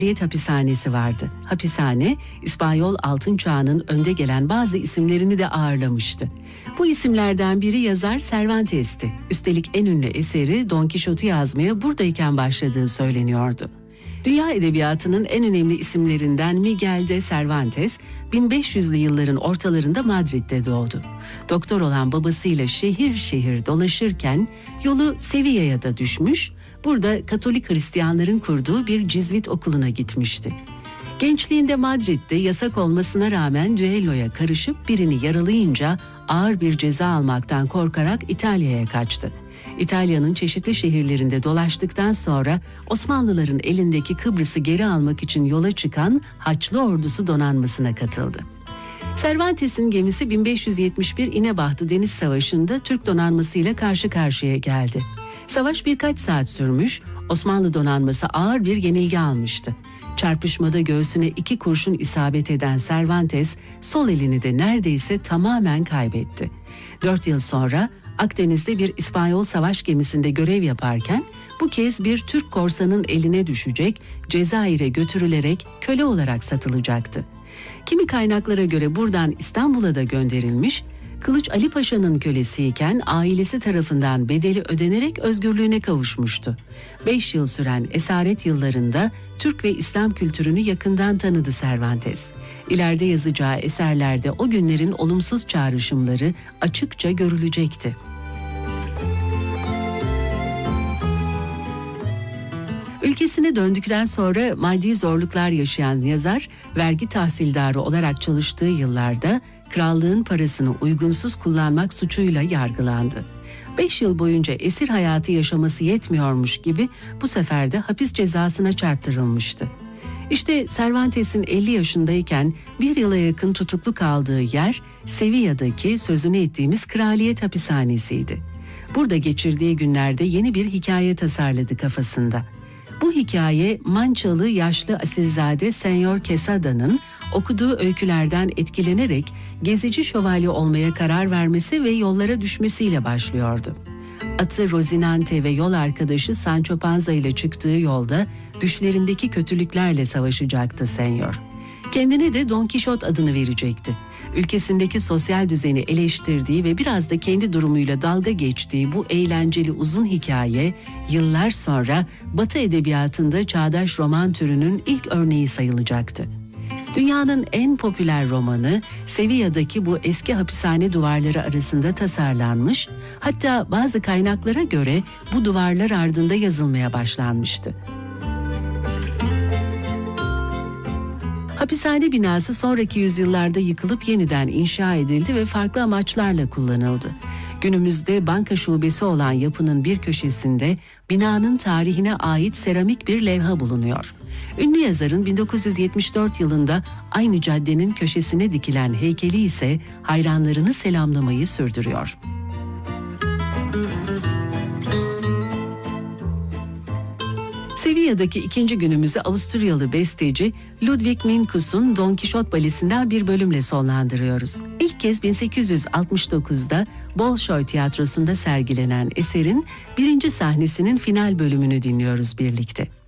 Kraliyet Hapishanesi vardı. Hapishane, İspanyol Altın Çağı'nın önde gelen bazı isimlerini de ağırlamıştı. Bu isimlerden biri yazar Cervantes'ti. Üstelik en ünlü eseri Don Quixote'u yazmaya buradayken başladığı söyleniyordu. Dünya edebiyatının en önemli isimlerinden Miguel de Cervantes, 1500'lü yılların ortalarında Madrid'de doğdu. Doktor olan babasıyla şehir şehir dolaşırken yolu Sevilla'ya da düşmüş, burada Katolik Hristiyanların kurduğu bir Cizvit okuluna gitmişti. Gençliğinde Madrid'de yasak olmasına rağmen düelloya karışıp birini yaralayınca ağır bir ceza almaktan korkarak İtalya'ya kaçtı. İtalya'nın çeşitli şehirlerinde dolaştıktan sonra Osmanlıların elindeki Kıbrıs'ı geri almak için yola çıkan Haçlı Ordusu donanmasına katıldı. Cervantes'in gemisi 1571 İnebahtı Deniz Savaşı'nda Türk donanmasıyla karşı karşıya geldi. Savaş birkaç saat sürmüş, Osmanlı donanması ağır bir yenilgi almıştı. Çarpışmada göğsüne 2 kurşun isabet eden Cervantes, sol elini de neredeyse tamamen kaybetti. 4 yıl sonra Akdeniz'de bir İspanyol savaş gemisinde görev yaparken bu kez bir Türk korsanın eline düşecek, Cezayir'e götürülerek köle olarak satılacaktı. Kimi kaynaklara göre buradan İstanbul'a da gönderilmiş, Kılıç Ali Paşa'nın kölesiyken ailesi tarafından bedeli ödenerek özgürlüğüne kavuşmuştu. 5 yıl süren esaret yıllarında Türk ve İslam kültürünü yakından tanıdı Cervantes. İleride yazacağı eserlerde o günlerin olumsuz çağrışımları açıkça görülecekti. Ülkesine döndükten sonra maddi zorluklar yaşayan yazar, vergi tahsildarı olarak çalıştığı yıllarda krallığın parasını uygunsuz kullanmak suçuyla yargılandı. 5 yıl boyunca esir hayatı yaşaması yetmiyormuş gibi bu sefer de hapis cezasına çarptırılmıştı. İşte Cervantes'in 50 yaşındayken 1 yıla yakın tutuklu kaldığı yer Sevilla'daki sözünü ettiğimiz Kraliyet Hapishanesi'ydi. Burada geçirdiği günlerde yeni bir hikaye tasarladı kafasında. Bu hikaye Mançalı yaşlı asilzade Senyor Quesada'nın okuduğu öykülerden etkilenerek gezici şövalye olmaya karar vermesi ve yollara düşmesiyle başlıyordu. Atı Rozinante ve yol arkadaşı Sancho Panza ile çıktığı yolda düşlerindeki kötülüklerle savaşacaktı Senyor. Kendine de Don Quixote adını verecekti. Ülkesindeki sosyal düzeni eleştirdiği ve biraz da kendi durumuyla dalga geçtiği bu eğlenceli uzun hikaye yıllar sonra Batı edebiyatında çağdaş roman türünün ilk örneği sayılacaktı. Dünyanın en popüler romanı Sevilla'daki bu eski hapishane duvarları arasında tasarlanmış, hatta bazı kaynaklara göre bu duvarlar ardında yazılmaya başlanmıştı. Hapishane binası sonraki yüzyıllarda yıkılıp yeniden inşa edildi ve farklı amaçlarla kullanıldı. Günümüzde banka şubesi olan yapının bir köşesinde binanın tarihine ait seramik bir levha bulunuyor. Ünlü yazarın 1974 yılında aynı caddenin köşesine dikilen heykeli ise hayranlarını selamlamayı sürdürüyor. Sevilla'daki ikinci günümüzü Avusturyalı besteci Ludwig Minkus'un Don Quixote balesinden bir bölümle sonlandırıyoruz. İlk kez 1869'da Bolşoy Tiyatrosu'nda sergilenen eserin 1. sahnesinin final bölümünü dinliyoruz birlikte.